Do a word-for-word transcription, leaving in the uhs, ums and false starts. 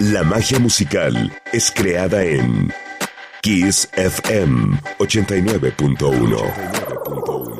La magia musical es creada en Kiss F M ochenta y nueve punto uno.